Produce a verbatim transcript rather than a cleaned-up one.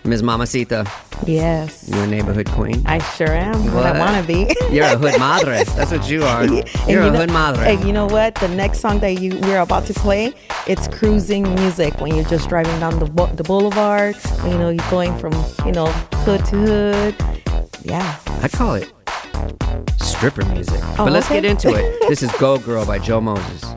Miz Mamacita, Yes. you a neighborhood queen? I sure am. What, What? I want to be. You're a hood madre. That's what you are. You're And a you know- hood madre. And you know what? The next song that you we're about to play, it's cruising music when you're just driving down the bu- the boulevard. When, you know, you're going from, you know, hood to hood. Yeah. I call it stripper music. Oh, But let's okay. get into it. This is Go Girl by Joe Moses.